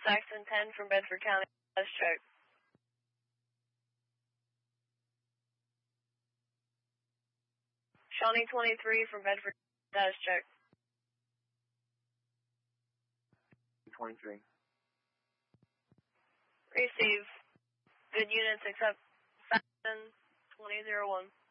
Saxon 10 from Bedford County. Let's check. Shawnee 23 from Bedford. Status check. 23. Receive. Good units accept Saxon 2001.